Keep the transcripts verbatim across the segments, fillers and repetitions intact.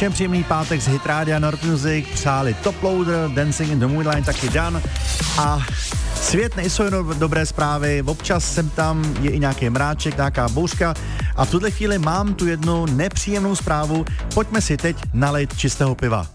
Všem příjemný pátek z Hit Rádia Nord Music přáli Top Loader, Dancing in the Moonlight, taky Dan. A svět nejsou jenom dobré zprávy, občas sem tam je i nějaký mráček, nějaká bouřka. A v tuhle chvíli mám tu jednu nepříjemnou zprávu. Pojďme si teď nalejt čistého piva.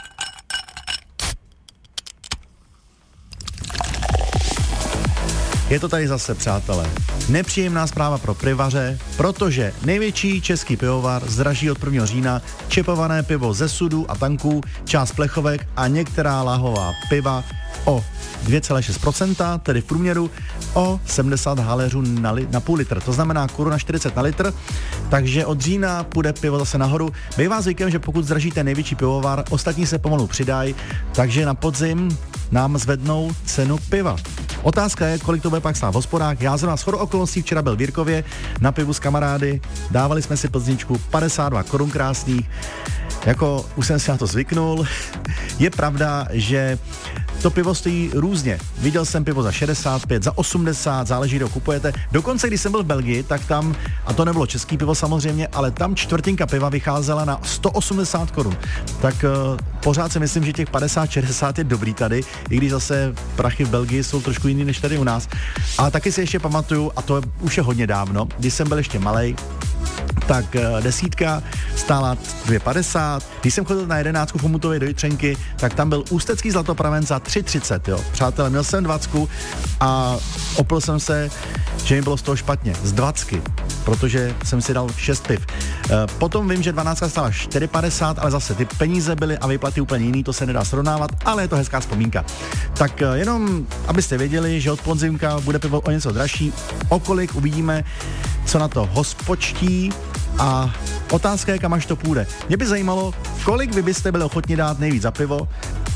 Je to tady zase, přátelé. Nepříjemná zpráva pro pivaře, protože největší český pivovar zdraží od prvního října čepované pivo ze sudů a tanků, část plechovek a některá láhová piva o dvě celá šest procenta, tedy v průměru o sedmdesát haléřů na, li, na půl litr. To znamená koruna čtyřicet na litr, takže od října půjde pivo zase nahoru. Bývá zvykem, že pokud zdražíte největší pivovar, ostatní se pomalu přidají, takže na podzim nám zvednou cenu piva. Otázka je, kolik to bude pak stát v hospodách. Já zrovna shodou okolností včera byl v Jirkově na pivu s kamarády, dávali jsme si plzničku padesát dva korun krásných, jako už jsem si na to zvyknul. Je pravda, že to pivo stojí různě. Viděl jsem pivo za šedesát pět, za osmdesát, záleží, kdo kupujete. Dokonce, když jsem byl v Belgii, tak tam, a to nebylo český pivo samozřejmě, ale tam čtvrtinka piva vycházela na sto osmdesát korun. Tak uh, pořád si myslím, že těch padesát šedesát je dobrý tady, i když zase prachy v Belgii jsou trošku jiný než tady u nás. Ale taky si ještě pamatuju, a to už je hodně dávno, když jsem byl ještě malej, tak uh, desítka stála dvě padesát. Když jsem chodil na jedenáctku Chomutové do Jitřenky, tak tam byl ústecký zlatopraven za tři třicet, jo. Přátelé, měl jsem dvacku a opil jsem se, že mi bylo z toho špatně. Z dvacky, protože jsem si dal šest piv. Uh, potom vím, že dvanáctka stála čtyři padesát, ale zase ty peníze byly a výplaty úplně jiný, to se nedá srovnávat, ale je to hezká vzpomínka. Tak uh, jenom, abyste věděli, že od podzimka bude pivo o něco dražší, okolik uvidíme, co na to hospočtí. A otázka je, kam až to půjde. Mě by zajímalo, kolik vy byste byli ochotni dát nejvíc za pivo,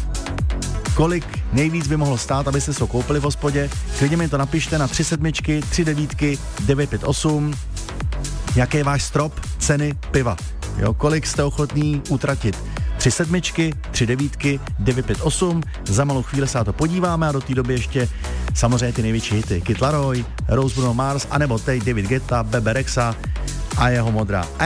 kolik nejvíc by mohlo stát, abyste si ho koupili v hospodě. Klidně mi to napište na tři sedmičky, tři devítky, devět pět osm. Jaký je váš strop ceny piva? Jo, kolik jste ochotní utratit? Tři sedmičky, tři devítky, devět pět osm. Za malou chvíli se na to podíváme a do té doby ještě samozřejmě ty největší hity. Kid Laroi, Rose Bruno Mars, anebo teď David Guetta, Bebe Rexha a jeho modrá. A